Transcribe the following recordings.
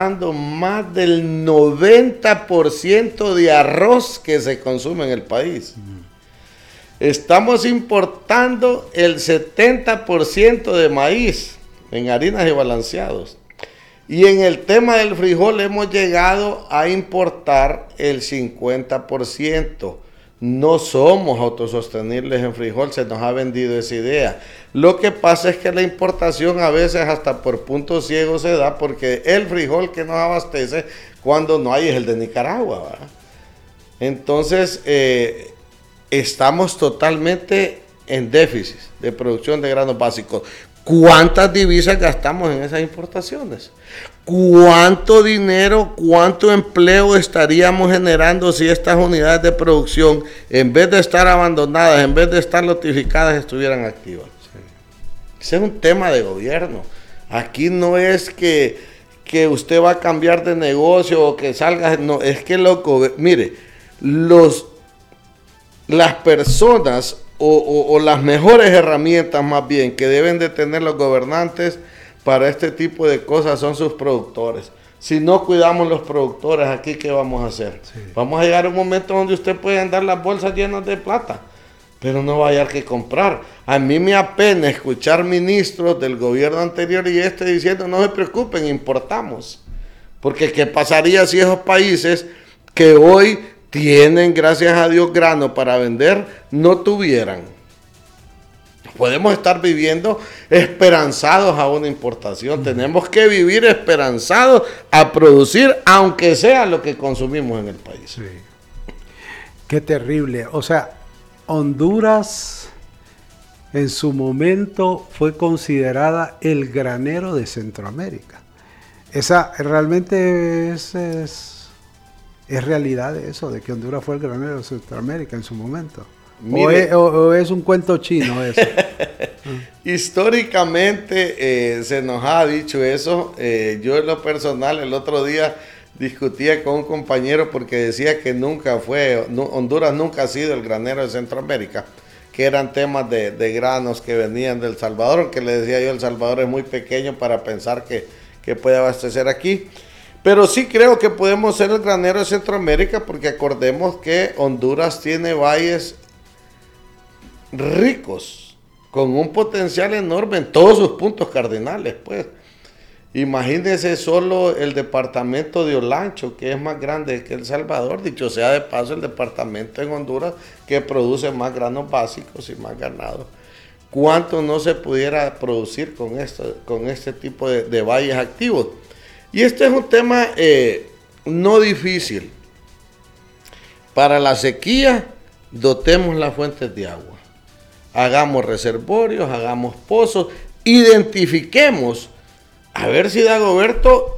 más del 90% de arroz que se consume en el país. Estamos importando el 70% de maíz en harinas y balanceados. Y en el tema del frijol hemos llegado a importar el 50%. No somos autosostenibles en frijol, se nos ha vendido esa idea. Lo que pasa es que la importación a veces hasta por puntos ciegos se da, porque el frijol que nos abastece cuando no hay es el de Nicaragua, ¿verdad? Entonces, estamos totalmente en déficit de producción de granos básicos. ¿Cuántas divisas gastamos en esas importaciones? ¿Cuánto dinero, cuánto empleo estaríamos generando si estas unidades de producción, en vez de estar abandonadas, en vez de estar notificadas, estuvieran activas? Sí. Ese es un tema de gobierno. Aquí no es que usted va a cambiar de negocio o que salga, no, es que mire, las personas o las mejores herramientas más bien que deben de tener los gobernantes para este tipo de cosas son sus productores. Si no cuidamos los productores aquí, ¿qué vamos a hacer? Sí. Vamos a llegar a un momento donde usted puede andar las bolsas llenas de plata, pero no va a hallar que comprar. A mí me apena escuchar ministros del gobierno anterior y diciendo, no se preocupen, importamos. Porque ¿qué pasaría si esos países que hoy tienen, gracias a Dios, grano para vender, no tuvieran? Podemos estar viviendo esperanzados a una importación. Tenemos que vivir esperanzados a producir, aunque sea lo que consumimos en el país. Sí. Qué terrible. O sea, Honduras en su momento fue considerada el granero de Centroamérica. Esa realmente es realidad de eso, de que Honduras fue el granero de Centroamérica en su momento. O es un cuento chino eso. Históricamente se nos ha dicho eso. Yo en lo personal el otro día discutía con un compañero porque decía que Honduras nunca ha sido el granero de Centroamérica, que eran temas de granos que venían del Salvador, que le decía yo, El Salvador es muy pequeño para pensar que puede abastecer aquí. Pero sí creo que podemos ser el granero de Centroamérica, porque acordemos que Honduras tiene valles ricos, con un potencial enorme en todos sus puntos cardinales, pues. Imagínense solo el departamento de Olancho, que es más grande que El Salvador, dicho sea de paso, el departamento en Honduras que produce más granos básicos y más ganado. ¿Cuánto no se pudiera producir con este tipo de valles activos? Y este es un tema no difícil. Para la sequía, dotemos las fuentes de agua. Hagamos reservorios, hagamos pozos, identifiquemos, a ver si Dagoberto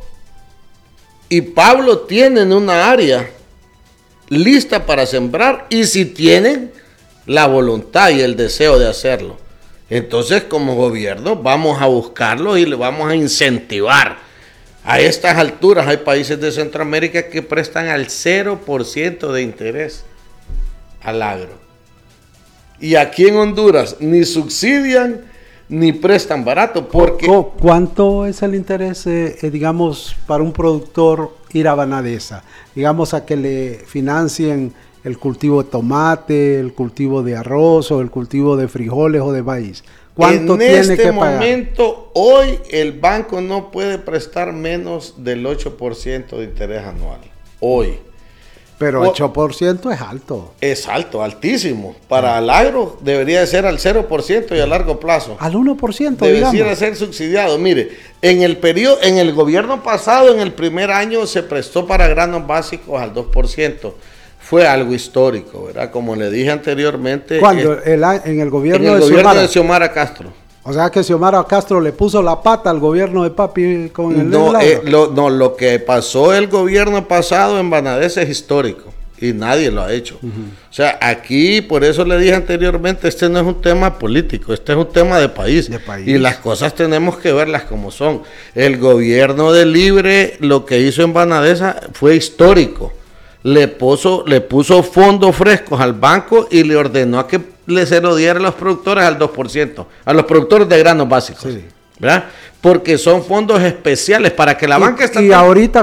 y Pablo tienen una área lista para sembrar, y si tienen la voluntad y el deseo de hacerlo. Entonces, como gobierno, vamos a buscarlo y le vamos a incentivar. A estas alturas hay países de Centroamérica que prestan al 0% de interés al agro. Y aquí en Honduras ni subsidian ni prestan barato. Porque ¿cuánto es el interés, digamos, para un productor ir a Banadesa? Digamos, a que le financien el cultivo de tomate, el cultivo de arroz o el cultivo de frijoles o de maíz. ¿Cuánto tiene que pagar? En este momento, hoy, el banco no puede prestar menos del 8% de interés anual. Hoy. Pero 8% es alto. Es alto, altísimo. Para el agro debería de ser al 0% y a largo plazo. Al 1%, debería ser subsidiado. Mire, en el gobierno pasado, en el primer año, se prestó para granos básicos al 2%. Fue algo histórico, ¿verdad? Como le dije anteriormente. ¿Cuándo? En el gobierno de Xiomara Castro. O sea que Xiomara Castro le puso la pata al gobierno de Papi con el lo que pasó el gobierno pasado en Banadesa es histórico y nadie lo ha hecho. O sea, aquí, por eso le dije anteriormente, este no es un tema político, este es un tema de país. Y las cosas tenemos que verlas como son. El gobierno de Libre, lo que hizo en Banadesa fue histórico. Le puso fondos frescos al banco y le ordenó a que se lo diera a los productores al 2%, a los productores de granos básicos, ¿verdad? porque son fondos especiales para que la banca estatal... Y ahorita